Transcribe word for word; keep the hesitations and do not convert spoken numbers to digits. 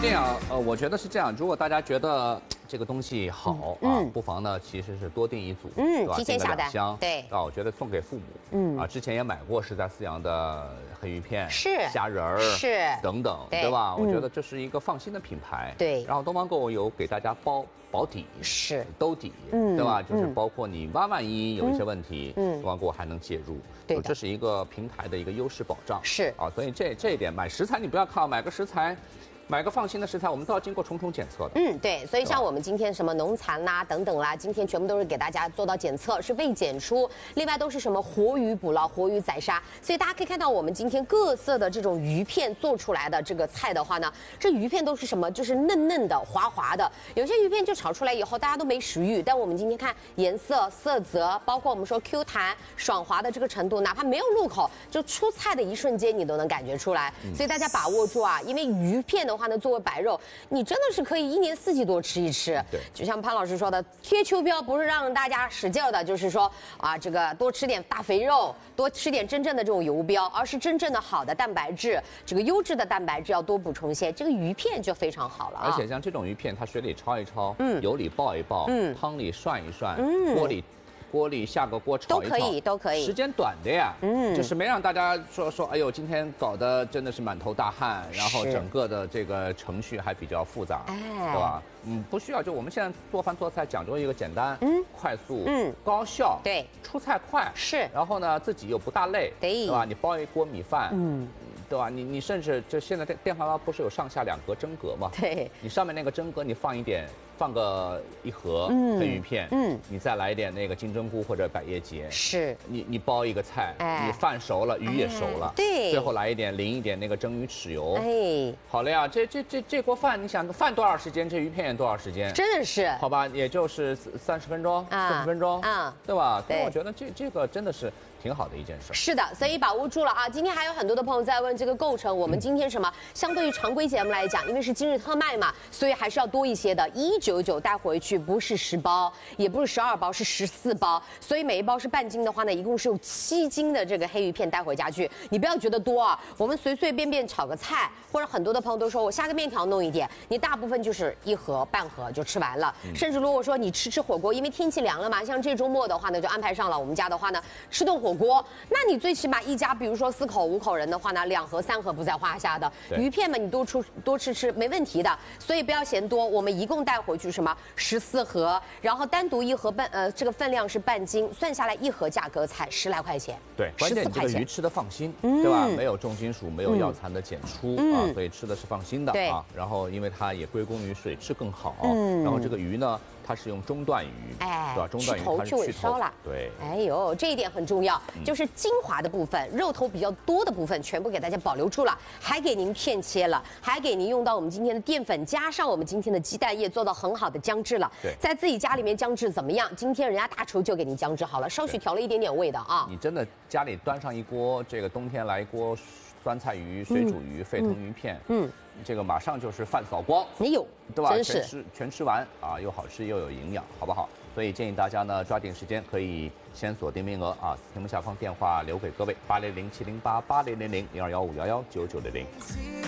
这样，呃，我觉得是这样。如果大家觉得这个东西好、嗯、啊，不妨呢其实是多订一组， 嗯， 对吧？ 提前下单， 箱， 对啊，我觉得送给父母，嗯啊，之前也买过是在四阳的黑鱼片、 是虾仁儿， 是等等， 对, 对吧？ 嗯、 我觉得这是一个放心的品牌， 对。 然后东方购有给大家包保底， 是兜底，嗯，对吧？就是包括你万万一有一些问题，嗯，东方购还能介入，对，这是一个平台的一个优势保障， 是啊，所以这这一点买食材你不要靠买个食材。买个放心的食材，我们都要经过重重检测的。 嗯，对，所以像我们今天什么农残啦、等等啦，今天全部都是给大家做到检测，是未检出。另外都是什么活鱼捕捞、活鱼宰杀，所以大家可以看到我们今天各色的这种鱼片做出来的这个菜的话呢，这鱼片都是什么？就是嫩嫩的、滑滑的。有些鱼片就炒出来以后大家都没食欲，但我们今天看颜色、色泽，包括我们说 Q 弹、爽滑的这个程度，哪怕没有入口，就出菜的一瞬间你都能感觉出来。所以大家把握住啊，因为鱼片的。的话呢，作为白肉，你真的是可以一年四季多吃一吃。 对， 就像潘老师说的，贴秋膘不是让大家使劲的，就是说啊，这个多吃点大肥肉，多吃点真正的这种油膘，而是真正的好的蛋白质，这个优质的蛋白质要多补充一些。这个鱼片就非常好了、啊。 而且像这种鱼片，它水里焯一焯，嗯，油里爆一爆，嗯，汤里涮一涮，嗯，锅里。锅里下个锅炒一炒， 都可以，都可以， 时间短的呀，嗯，就是没让大家说说，哎呦，今天搞得真的是满头大汗，然后整个的这个程序还比较复杂，哎，对吧？嗯，不需要，就我们现在做饭做菜讲究一个简单、嗯、快速、嗯、高效， 对， 出菜快是， 然后呢自己又不大累，对吧？你煲一锅米饭，嗯。对吧？你你甚至就现在电电饭煲不是有上下两格蒸格吗？ 对， 你上面那个蒸格你放一点，放个一盒黑鱼片，嗯，你再来一点那个金针菇或者百叶结， 是， 你你煲一个菜，哎，你饭熟了，鱼也熟了， 对， 最后来一点淋一点那个蒸鱼豉油， 哎， 好了呀，这这这这锅饭，你想饭多少时间，这鱼片也多少时间？ 真的是， 好吧，也就是三十分钟，四十分钟，啊，对吧？所以我觉得这这个真的是。挺好的一件事。 是的，所以把握住了啊！今天还有很多的朋友在问这个构成，我们今天什么？相对于常规节目来讲，因为是今日特卖嘛，所以还是要多一些的。一九九带回去不是十包，也不是十二包，是十四包。所以每一包是半斤的话呢，一共是有七斤的这个黑鱼片带回家去。你不要觉得多啊，我们随随便便炒个菜，或者很多的朋友都说我下个面条弄一点，你大部分就是一盒半盒就吃完了。嗯、甚至如果说你吃吃火锅，因为天气凉了嘛，像这周末的话呢，就安排上了我们家的话呢，吃顿火。锅，那你最起码一家，比如说四口、五口人的话呢，两盒、三盒不在话下的。鱼片嘛，你多出多吃吃没问题的，所以不要嫌多。我们一共带回去什么十四盒，然后单独一盒半呃，这个分量是半斤，算下来一盒价格才十来块钱。 对，关键这个鱼吃的放心，嗯、对吧？没有重金属，没有药残的检出、嗯、啊，所以吃的是放心的啊。然后因为它也归功于水质更好，嗯、然后这个鱼呢。它是用中段鱼，哎，对吧？中段鱼它是去头了， 对。 哎呦，这一点很重要，嗯、就是精华的部分、肉头比较多的部分，全部给大家保留住了，还给您片切了，还给您用到我们今天的淀粉，加上我们今天的鸡蛋液，做到很好的姜制了。 对， 在自己家里面姜制怎么样？今天人家大厨就给您姜制好了，稍许调了一点点味的啊。 你真的家里端上一锅，这个冬天来一锅酸菜鱼、水煮鱼、沸腾鱼片，嗯。嗯这个马上就是饭扫光， 没有， 对吧？ 真是全吃全吃完啊，又好吃又有营养，好不好？所以建议大家呢抓紧时间，可以先锁定名额啊，屏幕下方电话留给各位八零零七零八八零零零零二幺五幺幺九九零零。